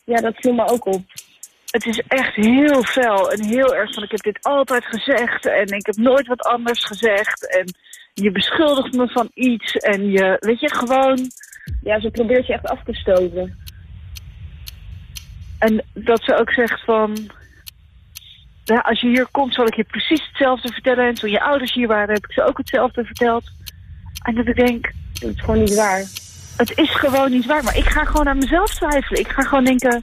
Ja, dat viel me ook op. Het is echt heel fel en heel erg van ik heb dit altijd gezegd en ik heb nooit wat anders gezegd en je beschuldigt me van iets en je, weet je, gewoon... Ja, ze probeert je echt af te stoten. En dat ze ook zegt van... Ja, als je hier komt zal ik je precies hetzelfde vertellen en toen je ouders hier waren heb ik ze ook hetzelfde verteld. En dat ik denk... Het is gewoon niet waar. Het is gewoon niet waar, maar ik ga gewoon aan mezelf twijfelen. Ik ga gewoon denken...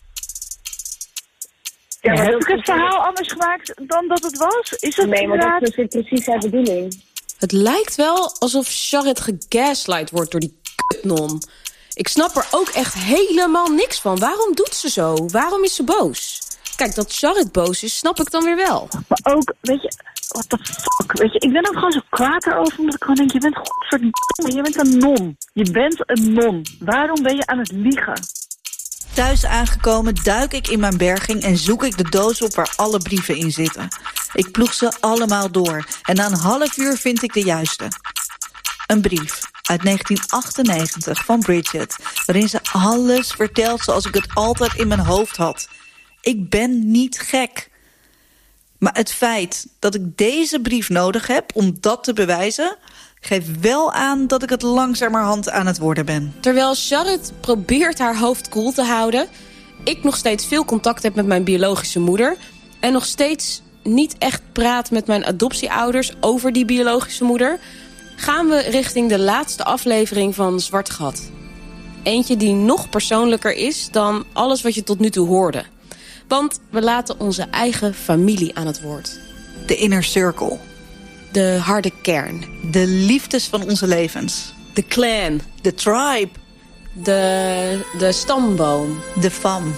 Ja, heb ik het verhaal anders gemaakt dan dat het was? Is dat nee, inderdaad... maar dat is precies haar bedoeling. Het lijkt wel alsof Charit gegaslight wordt door die kutnon. Ik snap er ook echt helemaal niks van. Waarom doet ze zo? Waarom is ze boos? Kijk, dat Charit boos is, snap ik dan weer wel. Maar ook, weet je... What the fuck? Weet je, ik ben ook gewoon zo kwaad erover, omdat ik gewoon denk... Je bent godverdomme, je bent een non. Je bent een non. Waarom ben je aan het liegen? Thuis aangekomen duik ik in mijn berging en zoek ik de doos op waar alle brieven in zitten. Ik ploeg ze allemaal door en na een half uur vind ik de juiste. Een brief uit 1998 van Bridget, waarin ze alles vertelt zoals ik het altijd in mijn hoofd had. Ik ben niet gek. Maar het feit dat ik deze brief nodig heb om dat te bewijzen... geeft wel aan dat ik het langzamerhand aan het worden ben. Terwijl Charit probeert haar hoofd koel te houden... ik nog steeds veel contact heb met mijn biologische moeder... en nog steeds niet echt praat met mijn adoptieouders over die biologische moeder... gaan we richting de laatste aflevering van Zwart Gat. Eentje die nog persoonlijker is dan alles wat je tot nu toe hoorde. Want we laten onze eigen familie aan het woord. De inner circle. De harde kern. De liefdes van onze levens. De clan. De tribe. De stamboom. De fam.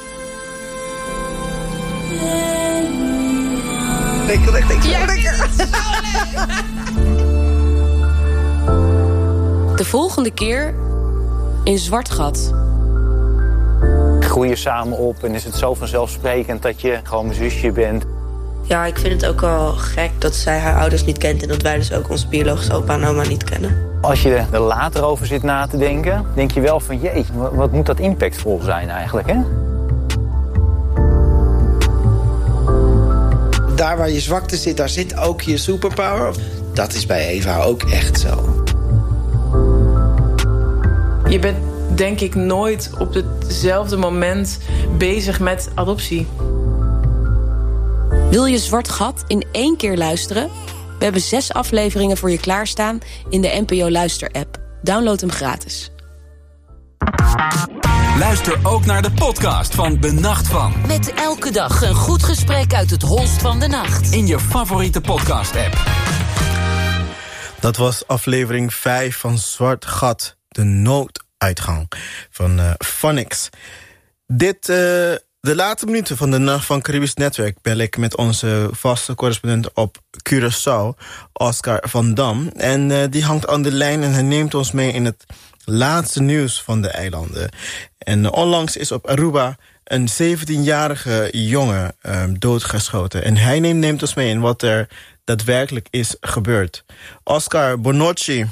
Lekker. De volgende keer in Zwart Gat. Groeien samen op en is het zo vanzelfsprekend dat je gewoon mijn zusje bent. Ja, ik vind het ook wel gek dat zij haar ouders niet kent... en dat wij dus ook onze biologische opa en oma niet kennen. Als je er later over zit na te denken, denk je wel van... jeetje, wat moet dat impactvol zijn eigenlijk, hè? Daar waar je zwakte zit, daar zit ook je superpower. Dat is bij Eva ook echt zo. Je bent denk ik nooit op hetzelfde moment bezig met adoptie. Wil je Zwart Gat in 1 keer luisteren? We hebben 6 afleveringen voor je klaarstaan in de NPO Luister-app. Download hem gratis. Luister ook naar de podcast van De Nacht Van. Met elke dag een goed gesprek uit het holst van de nacht. In je favoriete podcast-app. Dat was aflevering 5 van Zwart Gat. De nooduitgang van Phonics. De laatste minuten van de Nacht van Caribisch Netwerk... bel ik met onze vaste correspondent op Curaçao, Oscar van Dam. En die hangt aan de lijn en hij neemt ons mee in het laatste nieuws van de eilanden. En onlangs is op Aruba een 17-jarige jongen doodgeschoten. En hij neemt ons mee in wat er daadwerkelijk is gebeurd. Oscar Bonocci.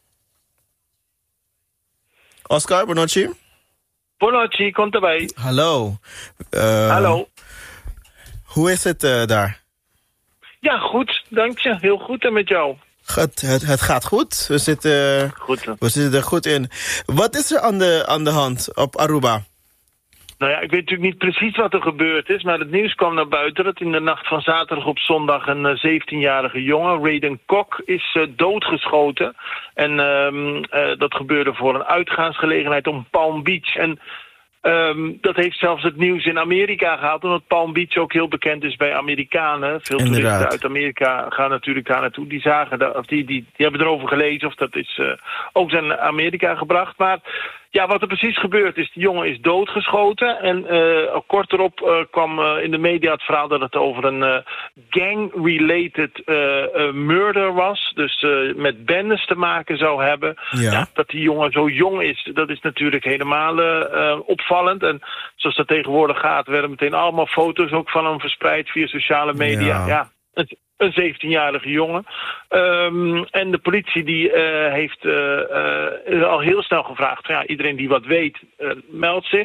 Oscar Bonocci? Bonocci, komt erbij. Hallo. Hallo. Hoe is het daar? Ja, goed. Dank je. Heel goed. En met jou? Het gaat goed. We zitten er goed in. Wat is er aan de hand op Aruba? Nou ja, ik weet natuurlijk niet precies wat er gebeurd is... maar het nieuws kwam naar buiten dat in de nacht van zaterdag op zondag... een 17-jarige jongen, Raiden Kok, is doodgeschoten. En dat gebeurde voor een uitgaansgelegenheid om Palm Beach. En dat heeft zelfs het nieuws in Amerika gehaald... omdat Palm Beach ook heel bekend is bij Amerikanen. Veel toeristen uit Amerika gaan natuurlijk daar naartoe. Die zagen die hebben erover gelezen of dat is ook naar Amerika gebracht. Maar ja, wat er precies gebeurd is, die jongen is doodgeschoten. En kort erop kwam in de media het verhaal dat het over een gang-related murder was. Dus met bendes te maken zou hebben. Ja. Ja, dat die jongen zo jong is, dat is natuurlijk helemaal opvallend. En zoals dat tegenwoordig gaat, werden meteen allemaal foto's ook van hem verspreid via sociale media. Ja. Een 17-jarige jongen. En de politie die heeft al heel snel gevraagd... Ja, iedereen die wat weet, meldt zich.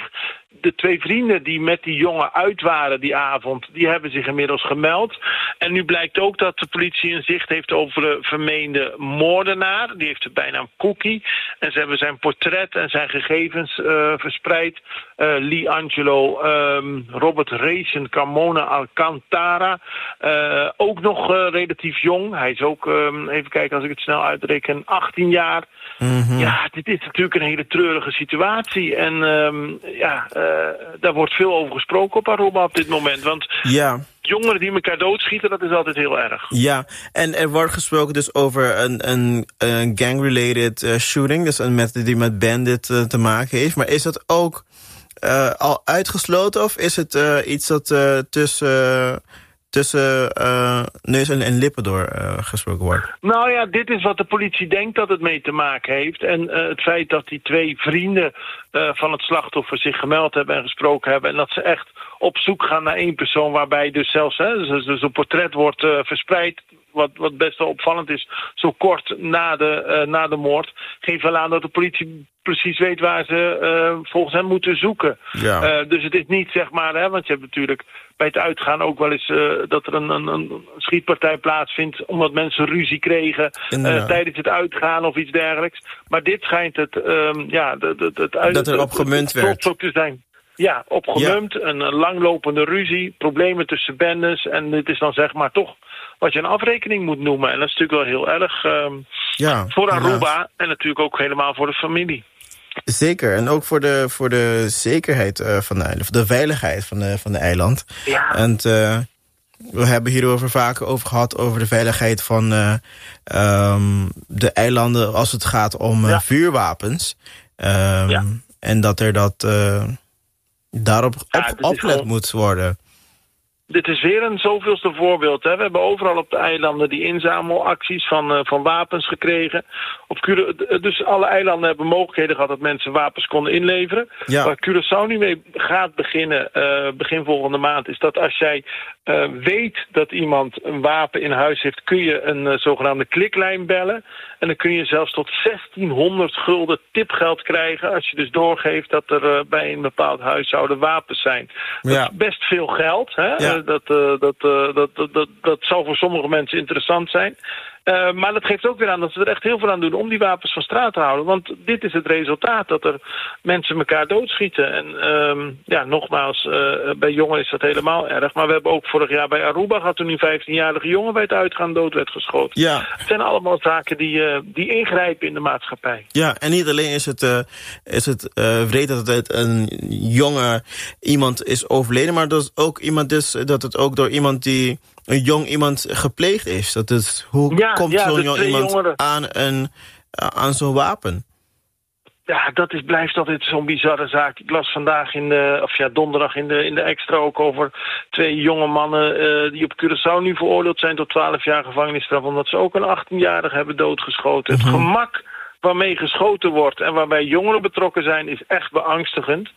De 2 vrienden die met die jongen uit waren die avond, die hebben zich inmiddels gemeld. En nu blijkt ook dat de politie een zicht heeft over de vermeende moordenaar. Die heeft de bijnaam Cookie. En ze hebben zijn portret en zijn gegevens verspreid. Lee Angelo, Robert Racen, Carmona Alcantara. Ook nog relatief jong. Hij is ook, even kijken als ik het snel uitreken, 18 jaar. Mm-hmm. Ja, dit is natuurlijk een hele treurige situatie. En daar wordt veel over gesproken op Aruba op dit moment. Want jongeren die elkaar doodschieten, dat is altijd heel erg. Ja, en er wordt gesproken dus over een gang-related shooting. Dus die met bandit te maken heeft. Maar is dat ook al uitgesloten of is het iets dat tussen neus en lippen door gesproken wordt? Nou ja, dit is wat de politie denkt dat het mee te maken heeft. En het feit dat die 2 vrienden van het slachtoffer zich gemeld hebben en gesproken hebben. En dat ze echt op zoek gaan naar 1 persoon waarbij dus zelfs dus een portret wordt verspreid. Wat best wel opvallend is, zo kort na de moord. Geeft wel aan dat de politie precies weet waar ze volgens hem moeten zoeken. Ja. Dus het is niet, zeg maar, want je hebt natuurlijk bij het uitgaan ook wel eens dat er een schietpartij plaatsvindt omdat mensen ruzie kregen tijdens het uitgaan of iets dergelijks. Maar dit schijnt het dat er op gemunt werd. Te zijn. Ja, opgemumd, een langlopende ruzie, problemen tussen bendes. En dit is dan zeg maar toch wat je een afrekening moet noemen. En dat is natuurlijk wel heel erg voor Aruba en natuurlijk ook helemaal voor de familie. Zeker, en ook voor de zekerheid van de eiland, voor de veiligheid van de eiland. Ja. En we hebben hierover vaker over gehad, over de veiligheid van de eilanden als het gaat om vuurwapens. En dat er daarop opgelet moet worden. Dit is weer een zoveelste voorbeeld. Hè. We hebben overal op de eilanden die inzamelacties van wapens gekregen. Dus alle eilanden hebben mogelijkheden gehad dat mensen wapens konden inleveren. Ja. Waar Curaçao nu mee gaat beginnen, begin volgende maand, is dat als jij weet dat iemand een wapen in huis heeft, kun je een zogenaamde kliklijn bellen. En dan kun je zelfs tot 1600 gulden tipgeld krijgen als je dus doorgeeft dat er bij een bepaald huishouden wapens zijn. Dat is best veel geld. Hè? Ja. Dat zou voor sommige mensen interessant zijn. Maar dat geeft ook weer aan dat ze er echt heel veel aan doen om die wapens van straat te houden. Want dit is het resultaat, dat er mensen elkaar doodschieten. En nogmaals, bij jongeren is dat helemaal erg. Maar we hebben ook vorig jaar bij Aruba gehad toen een 15-jarige jongen bij het uitgaan dood werd geschoten. Ja. Het zijn allemaal zaken die ingrijpen in de maatschappij. Ja, en niet alleen is het wreed dat het een jonge iemand is overleden, maar dat het ook iemand is, dat het ook door iemand die een jong iemand gepleegd is. Dat is, hoe komt zo'n jong iemand aan zo'n wapen? Ja, blijft altijd zo'n bizarre zaak. Ik las vandaag donderdag in de extra ook over 2 jonge mannen die op Curaçao nu veroordeeld zijn tot 12 jaar gevangenisstraf, omdat ze ook een 18-jarige hebben doodgeschoten. Het gemak waarmee geschoten wordt en waarbij jongeren betrokken zijn is echt beangstigend.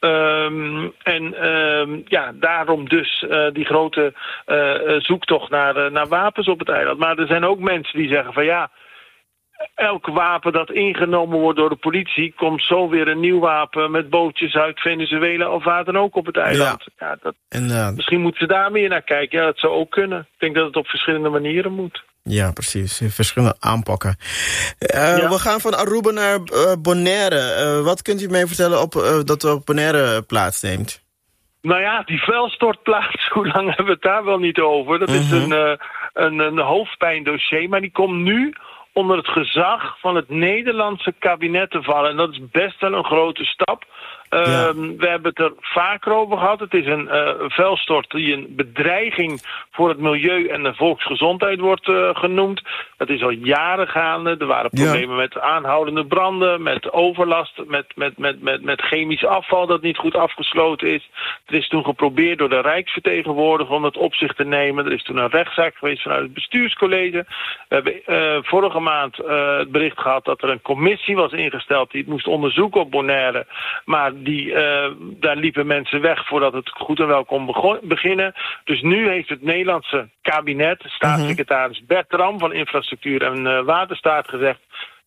Daarom dus die grote zoektocht naar wapens op het eiland. Maar er zijn ook mensen die zeggen van elk wapen dat ingenomen wordt door de politie, komt zo weer een nieuw wapen met bootjes uit Venezuela of waar dan ook op het eiland. Misschien moeten ze daar meer naar kijken. Ja, dat zou ook kunnen. Ik denk dat het op verschillende manieren moet. Ja, precies. Verschillende aanpakken. We gaan van Aruba naar Bonaire. Wat kunt u mij vertellen dat op Bonaire plaatsneemt? Nou ja, die vuilstortplaats, hoe lang hebben we het daar wel niet over? Dat is een hoofdpijndossier, maar die komt nu onder het gezag van het Nederlandse kabinet te vallen. En dat is best wel een grote stap. We hebben het er vaker over gehad. Het is een vuilstort die een bedreiging voor het milieu en de volksgezondheid wordt genoemd. Dat is al jaren gaande. Er waren problemen met aanhoudende branden, met overlast, met chemisch afval dat niet goed afgesloten is. Er is toen geprobeerd door de Rijksvertegenwoordiger om het op zich te nemen. Er is toen een rechtszaak geweest vanuit het bestuurscollege. We hebben vorige maand het bericht gehad dat er een commissie was ingesteld die het moest onderzoeken op Bonaire. Maar daar liepen mensen weg voordat het goed en wel kon beginnen. Dus nu heeft het Nederlandse kabinet, staatssecretaris Bertram van Infrastructuur en Waterstaat gezegd, ja,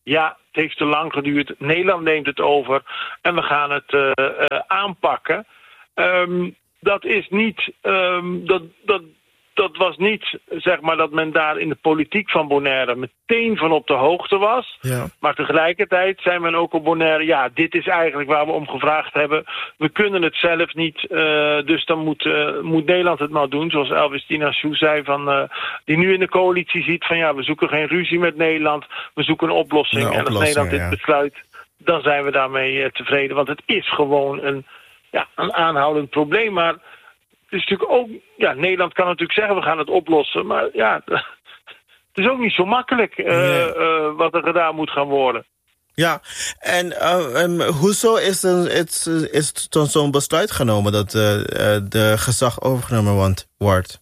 heeft te lang geduurd. Nederland neemt het over en we gaan het aanpakken. Dat is niet... Dat was niet, zeg maar, dat men daar in de politiek van Bonaire meteen van op de hoogte was. Ja. Maar tegelijkertijd zei men ook op Bonaire, ja, dit is eigenlijk waar we om gevraagd hebben. We kunnen het zelf niet, dus dan moet Nederland het maar doen. Zoals Elvis Dinasou zei, die nu in de coalitie ziet van ja, we zoeken geen ruzie met Nederland. We zoeken een oplossing. En als Nederland dit besluit, dan zijn we daarmee tevreden. Want het is gewoon een aanhoudend probleem. Maar het is natuurlijk ook, ja, Nederland kan natuurlijk zeggen we gaan het oplossen, maar ja, het is ook niet zo makkelijk wat er gedaan moet gaan worden. Ja, en hoezo is zo'n besluit genomen dat de gezag overgenomen wordt?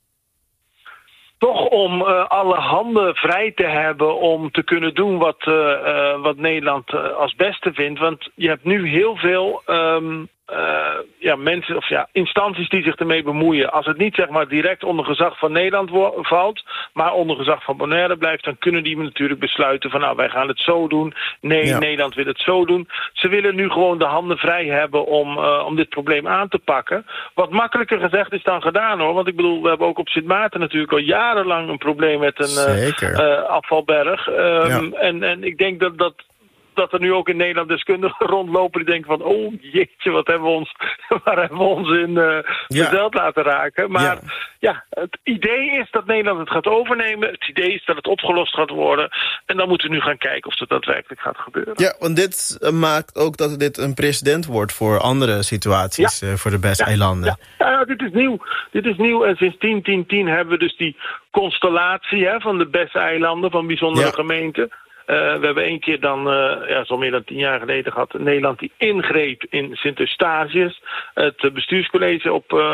Toch om alle handen vrij te hebben om te kunnen doen wat Nederland als beste vindt. Want je hebt nu heel veel mensen of instanties die zich ermee bemoeien. Als het niet zeg maar direct onder gezag van Nederland valt, maar onder gezag van Bonaire blijft, dan kunnen die natuurlijk besluiten van nou, wij gaan het zo doen. Nee, Nederland wil het zo doen. Ze willen nu gewoon de handen vrij hebben om dit probleem aan te pakken. Wat makkelijker gezegd is dan gedaan, hoor. Want ik bedoel, we hebben ook op Sint Maarten natuurlijk al jarenlang een probleem met een afvalberg. En ik denk dat er nu ook in Nederland deskundigen rondlopen die denken van oh jeetje, waar hebben we ons in verzeld laten raken. Maar het idee is dat Nederland het gaat overnemen. Het idee is dat het opgelost gaat worden. En dan moeten we nu gaan kijken of dat daadwerkelijk gaat gebeuren. Ja, want dit maakt ook dat dit een precedent wordt voor andere situaties voor de BES-eilanden. Ja, dit is nieuw. Dit is nieuw en sinds 10-10-10 hebben we dus die constellatie van de BES-eilanden, van bijzondere gemeenten. We hebben 1 keer dan, zo meer dan 10 jaar geleden gehad, Nederland die ingreep in Sint-Eustatius, het bestuurscollege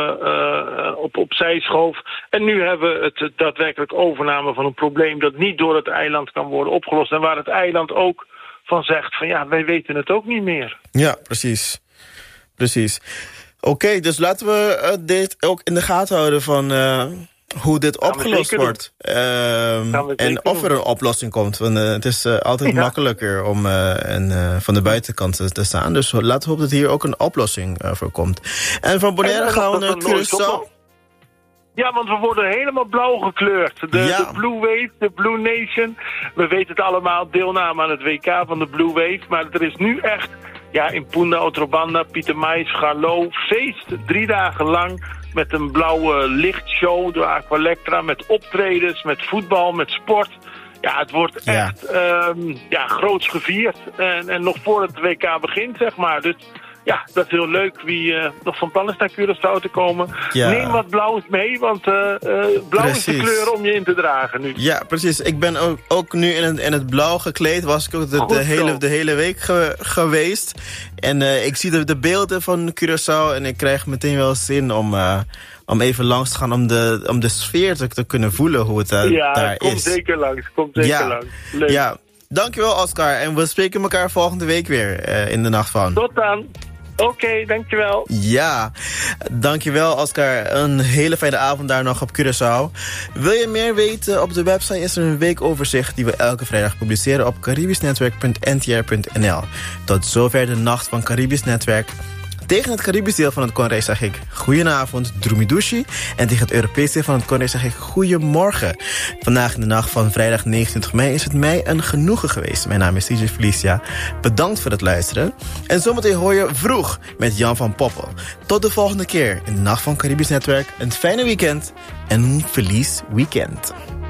opzij schoof. En nu hebben we het daadwerkelijk overname van een probleem dat niet door het eiland kan worden opgelost. En waar het eiland ook van zegt van ja, wij weten het ook niet meer. Ja, precies. Oké, dus laten we dit ook in de gaten houden van hoe dit opgelost wordt. En of er een oplossing komt. Want het is altijd makkelijker om van de buitenkant te staan. Dus laten we hopen dat hier ook een oplossing voor komt. En van Bonaire gaan we naar Curaçao. Ja, want we worden helemaal blauw gekleurd. De Blue Wave, de Blue Nation. We weten het allemaal, deelname aan het WK van de Blue Wave. Maar er is nu echt, in Punta Otrobanda, Pieter Mais, Garlo, feest 3 dagen lang. Met een blauwe lichtshow door Aqualectra, met optredens, met voetbal, met sport. Ja, het wordt echt groots gevierd. En nog voor het WK begint, zeg maar. Dus ja, dat is heel leuk. Wie nog van plan is naar Curaçao te komen, neem wat blauws mee, want blauw is de kleur om je in te dragen nu. Ja, precies. Ik ben ook nu in het blauw gekleed. Was ik ook de hele week geweest. En ik zie de beelden van Curaçao en ik krijg meteen wel zin om even langs te gaan, om de sfeer te kunnen voelen hoe het daar is. Ja, kom zeker langs. Leuk. Ja, dankjewel Oscar. En we spreken elkaar volgende week weer in de Nacht van. Tot dan. Oké, dankjewel. Ja, dankjewel Oscar. Een hele fijne avond daar nog op Curaçao. Wil je meer weten? Op de website is er een weekoverzicht die we elke vrijdag publiceren op caribischnetwerk.ntr.nl. Tot zover de Nacht van Caribisch Netwerk. Tegen het Caribisch deel van het Konrijk zeg ik goedenavond, Drumidushi. En tegen het Europees deel van het Konrijk zeg ik goedemorgen. Vandaag in de nacht van vrijdag 29 mei is het mij een genoegen geweest. Mijn naam is DJ Felicia. Bedankt voor het luisteren. En zometeen hoor je Vroeg met Jan van Poppel. Tot de volgende keer in de Nacht van Caribisch Netwerk. Een fijne weekend en een feliz weekend.